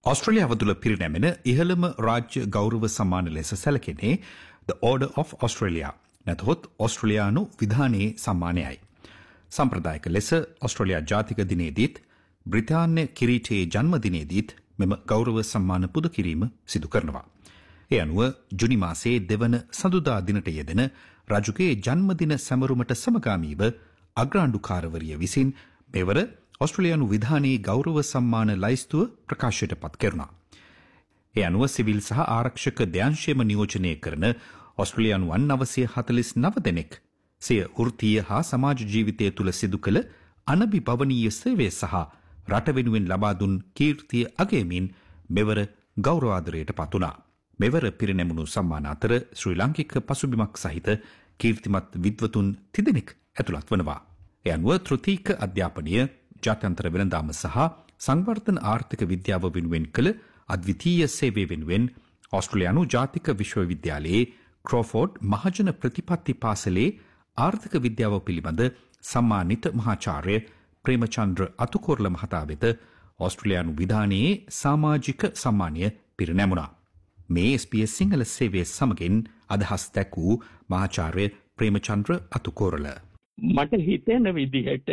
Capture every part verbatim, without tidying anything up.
ඔස්ට්‍රේලියාව තුළ පිරිනැමෙන ඉහළම රාජ්‍ය ගෞරව සම්මාන ලෙස සැලකෙන්නේ The Order of Australia නැතහොත් ඔස්ට්‍රේලියානු විධානයේ සම්මානයයි. සම්ප්‍රදායක ලෙස ඔස්ට්‍රේලියා ජාතික දිනේදීත් බ්‍රිතාන්‍ය කිරීටයේ ජන්මදිනේදීත් මෙම ගෞරව සම්මාන පුද කිරීම සිදු කරනවා. ඒ අනුව ජුනි මාසයේ දෙවන සඳුදා දිනට යෙදෙන රජුගේ ජන්මදින සැමරුමට සමගාමීව අග්‍රාණ්ඩුකාරවරිය විසින් මෙවර ඔස්ට්‍රේලියානු විධානයේ ගෞරව සම්මාන ලයිස්තුව ප්‍රකාශයට පත් කෙරුණා. ඒ අනුව සිවිල් සහ ආරක්ෂක දෙයන්ශයම නියෝජනය කරන ඔස්ට්‍රේලියානුවන් නවසිය හතළිස් නව දෙනෙක් සිය වෘත්තීය හා සමාජ ජීවිතය තුළ සිදු කළ අනබිභවනීය සේවය සහ රට වෙනුවෙන් ලබා දුන් කීර්තිය අගයමින් මෙවර ගෞරවාදරයට පත් වුණා. මෙවර පිරිනැමුණු සම්මාන අතර ශ්‍රී ලාංකික පසුබිමක් සහිත කීර්තිමත් විද්වතුන් තිදෙනෙක් ඇතුළත් වනවා. ඒ අනුව තෘතීක අධ්‍යාපනය, ජාත්‍යන්තර වෙළඳාම සහ සංවර්ධන ආර්ථික විද්‍යාව වෙනුවෙන් කළ අද්විතීය සේවය වෙනුවෙන් ඔස්ට්‍රේලියානු ජාතික විශ්වවිද්‍යාලයේ ක්‍රෝෆෝඩ් මහජන ප්‍රතිපත්ති පාසලේ ආර්ථික විද්‍යාව පිළිබඳ සම්මානිත මහාචාර්ය ප්‍රේමචන්ද්‍ර අතුකෝරළ මහතා වෙත ඔස්ට්‍රේලියානු විධානයේ සමාජික සම්මානය පිරිනැමුණා. මේ එස් බී එස් සිංහල සේවයේ සමගින් අදහස් දැක්වූ මහාචාර්ය ප්‍රේමචන්ද්‍ර අතුකෝරළ. මට හිතෙන විදිහට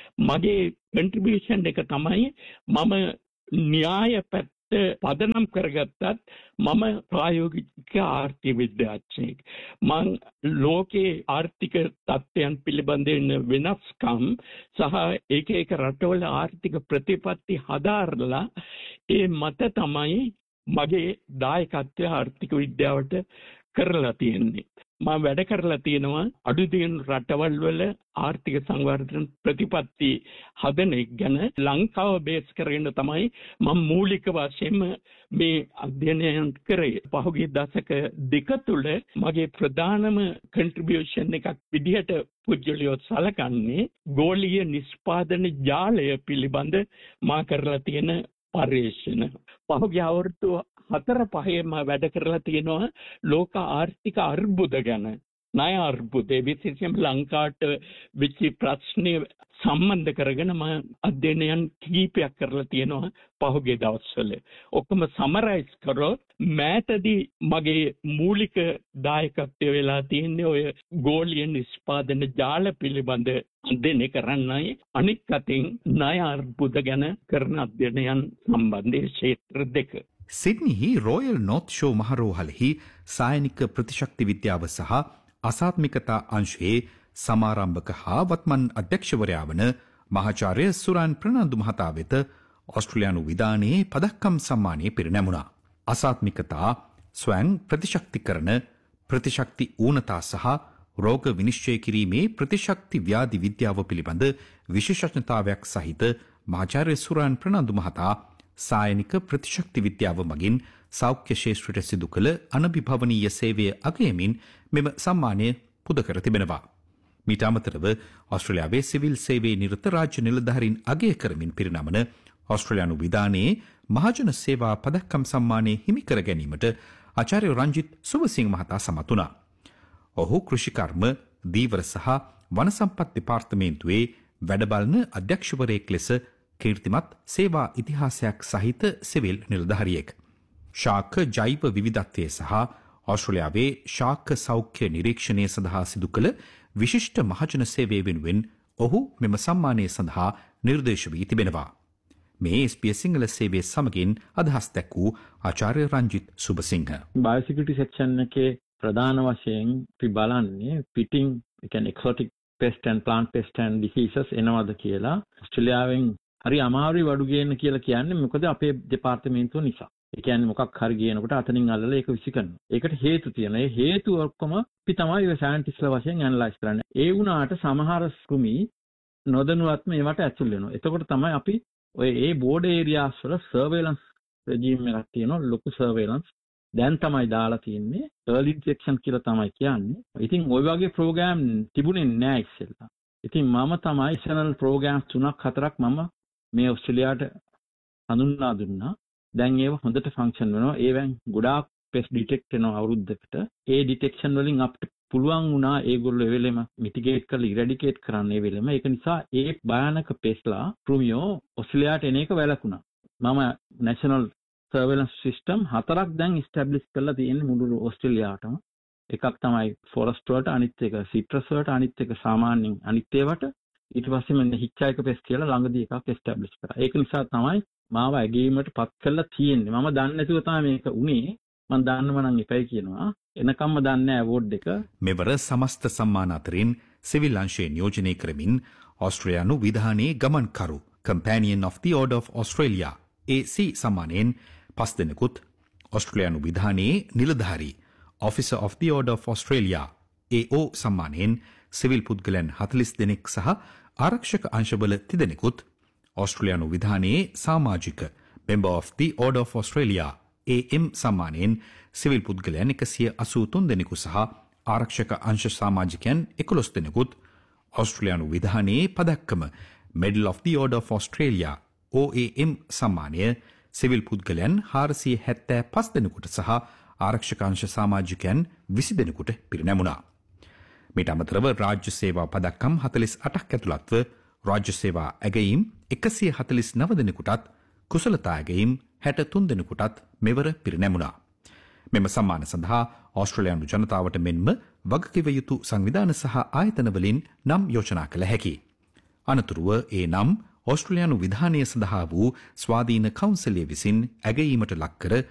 මගේ කන්ට්‍රිබියුෂන් එක තමයි මම න්‍යාය පැත්ත පදනම් කරගත්තත් මම ප්‍රායෝගික ආර්ථික විද්‍යාඥයෙක්. මං ලෝකයේ ආර්ථික තත්ත්වයන් පිළිබඳව වෙනස්කම් සහ එක එක රටවල ආර්ථික ප්‍රතිපත්ති හදාරලා ඒ මත තමයි මගේ දායකත්වය ආර්ථික විද්‍යාවට කරලා තියෙන්නේ. මම වැඩ කරලා තියෙනවා අඩු දියුණු රටවල් වල ආර්ථික සංවර්ධන ප්‍රතිපත්ති හදන එක ගැන. ලංකාව බේස් කරගෙන තමයි මම මූලික වශයෙන්ම මේ අධ්‍යයනය කරේ. පහුගිය දශක දෙක තුල මගේ ප්‍රධානම කන්ට්‍රිබියුෂන් එකක් විදිහට පුජ්‍යලියෝ සලකන්නේ ගෝලීය නිෂ්පාදන ජාලය පිළිබඳ මා කරලා තියෙන පර්යේෂණ. පහුගිය අවුරුදු හතර පහේම වැඩ කරලා තියෙනවා ලෝක ආර්ථික අර්බුද ගැන. ණය අර්බුදේ විශේෂයෙන් ලංකාවට වෙච්ච ප්‍රශ්නේ සම්බන්ධ කරගෙන මම අධ්‍යයනයන් කිහිපයක් කරලා තියෙනවා පහුගිය දවස්වල. ඔක්කොම සමරයිස් කරොත් මෑතදී මගේ මූලික දායකත්වය වෙලා තියෙන්නේ ඔය ගෝලීය නිෂ්පාදන ජාල පිළිබඳ අධ්‍යයනය කරන්නයි. අනික් අතින් ණය අර්බුද ගැන කරන අධ්‍යයනයන් සම්බන්ධයේ ක්ෂේත්‍ර දෙක. සිඩ්නිහි රෝයල් නෝත් ෂෝ මහරෝහලෙහි සායනික ප්‍රතිශක්ති විද්‍යාව සහ අසාත්මිකතා අංශයේ සමාරම්භක හා වත්මන් අධ්‍යක්ෂවරයා වන මහාචාර්ය සුරාන් ප්‍රනාන්දු මහතා වෙත ඔස්ට්‍රේලියානු විධානයේ පදක්කම් සම්මානය පිරිනැමුණා. අසාත්මිකතා, ස්වයං ප්‍රතිශක්තිකරණ, ප්‍රතිශක්ති ඌනතා සහ රෝග විනිශ්චය කිරීමේ ප්‍රතිශක්ති ව්‍යාධි විද්‍යාව පිළිබඳ විශේෂඥතාවයක් සහිත මහාචාර්ය සුරාන් ප්‍රනාන්දු මහතා සායනික ප්‍රතිශක්ති විද්‍යාව මගින් සෞඛ්‍ය ශේෂ්ත්‍රයට සිදු කළ අනබිභවනීය සේවය අගයමින් මෙම සම්මානය පුද කර තිබෙනවා. මීට අමතරව ඔස්ට්‍රේලියාවේ සිවිල් සේවයේ නිරත රාජ්‍ය නිලධාරීන් අගය කරමින් පිරිනමන ඔස්ට්‍රේලියානු විධානයේ මහජන සේවා පදක්කම් සම්මානය හිමි කර ගැනීමට ආචාර්ය රංජිත් සුබසිංහ මහතා සමත් වුණා. ඔහු කෘෂිකර්ම, දීවර සහ වන සම්පත් දෙපාර්තමේන්තුවේ වැඩබලන අධ්‍යක්ෂවරයෙක් ලෙස කීර්තිමත් සේවා ඉතිහාසයක් සහිත සිවිල් නිලධාරියෙක්. ශාක ජෛව විවිධත්වය සහ ඔස්ට්‍රේලියාවේ ශාක සෞඛ්‍ය නිරීක්ෂණය සඳහා සිදු කළ විශිෂ්ට මහජන සේවය වෙනුවෙන් ඔහු මෙම සම්මානය සඳහා නිර්දේශ වී තිබෙනවා. මේ එස් බී එස් සිංහල සේවයේ සමගින් අදහස් දැක්වූ ආචාර්ය රංජිත් සුබසිංහ. බයෝසිකියුරිටි සෙක්ෂන් එකේ ප්‍රධාන වශයෙන් අපි බලන්නේ පිටින් ඒ කියන්නේ එක්සොටික් pest and plant pest and diseases එනවද කියලා. ඔස්ට්‍රේලියාවෙන් හරි අමාරුයි වඩු ගේන්න කියලා කියන්නේ මොකද අපේ දෙපාර්තමේන්තුව නිසා. ඒ කියන්නේ මොකක් හරි ගේනකොට අතනින් අල්ලලා ඒක විසි කරනවා. ඒකට හේතු තියෙනවා. ඒ හේතු ඔක්කොම අපි තමයි ඒ සයන්ටිස්ට්ලා වශයෙන් ඇනලයිස් කරන්නේ. ඒ වුණාට සමහර කෘමි නොදැනුවත්ම ඒවට ඇතුල් වෙනවා. එතකොට තමයි අපි ඔය ඒ බෝඩ් ඒරියාස් වල සර්වේලන්ස් රෙජිම් එකක් තියෙනවා. ලොකු සර්වේලන්ස් දැන් තමයි දාලා තියෙන්නේ. early detection කියලා තමයි කියන්නේ. ඉතින් ওই වගේ ප්‍රෝග්‍රෑම් තිබුණේ නැහැ ඉස්සෙල්ලා. ඉතින් මම තමයි national programs තුනක් හතරක් මම මේ ඔස්ට්‍රේලියාවට හඳුන්වා දුන්නා. දැන් ඒව හොඳට ෆන්ක්ෂන් වෙනවා. ඒවෙන් ගොඩාක් පෙස්ට් ඩිටෙක්ට් වෙනවා අවුරුද්දකට. ඒ ඩිටෙක්ෂන් වලින් අපිට පුළුවන් වුණා ඒගොල්ලෝ ඒ වෙලෙම මිටිගේට් කරලා ඉරැඩිකේට් කරන්න ඒ වෙලෙම. ඒක නිසා ඒ භයානක පෙස්ලා කෘමියෝ ඔස්ට්‍රේලියාවට එන එක වැළකුණා. මම national සර්වෙලන්ස් සිස්ටම් හතරක් දැන් ඉස්ටැබ්ලිෂ් කරලා තියෙන්නේ මුළු ඕස්ට්‍රේලියාවටම. එකක් තමයි ෆොරස්ට් වලට, අනිත් එක සිට්‍රස් වලට, අනිත් එක සාමාන්‍යයෙන් අනිත් ඒවට. ඊට පස්සේ මෙන්න හිච්චයික පෙස් කියලා ළඟදී එකක් එස්ටැබ්ලිෂ් කරා. ඒක නිසා තමයි මාව ඇගීමට පත් කරලා තියෙන්නේ. මම දන්නේ නැතුව තමයි මේක උනේ. මම දන්නව නම් එකයි කියනවා. එනකම්ම දන්නේ නැහැ අවෝඩ් එක. මෙවර සමස්ත සම්මාන අතරින් සිවිල් අංශයේ නියෝජනය කරමින් ඕස්ට්‍රේලියානු විධානයේ ගමන්කරු Companion of the Order of Australia A C සම්මානයෙන් පස් දෙනෙකුත්, ඕස්ට්‍රේලියානු විධානයේ නිලධාරී Officer of the Order of Australia A O සම්මානයෙන් civil පුද්ගලයන් හතළිස් දෙනෙක් සහ ආරක්ෂක අංශවල තිදෙනෙකුත්, ඕස්ට්‍රේලියානු විධානයේ සමාජික Member of the Order of Australia A M සම්මානයෙන් civil පුද්ගලයන් එකසිය අසූ තුන් දෙනෙකු සහ ආරක්ෂක අංශ සමාජිකයන් එකොළොස් දෙනෙකුත්, ඕස්ට්‍රේලියානු විධානයේ පදක්කම Medal of the Order of Australia O A M සම්මානය civil පුද්ගලයන් හාරසිය හැත්තෑ පස් දෙනෙකුට සහ ආරක්ෂක අංශ සමාජිකයන් විසි දෙනෙකුට පිරිනැමුණා. මීට අමතරව රාජ්‍ය සේවා පදක්කම් හතළිස් අටක් ඇතුළත්ව රාජ්‍ය සේවා ඇගයීම් එකසිය හතළිස් නව දෙනෙකුටත්, කුසලතා ඇගයීම් හැට තුන් දෙනෙකුටත් මෙවර පිරිනැමුණා. මෙම සම්මාන සඳහා ඕස්ට්‍රේලියානු ජනතාවට මෙන්ම වගකිව යුතු සංවිධාන සහ ආයතනවලින් නම් යෝජනා කළ හැකි. අනතුරුව ඒ නම් ඕස්ට්‍රේලියානු විධානය සඳහා වූ ස්වාධීන කවුන්සිලය විසින් ඇගයීමට ලක්කර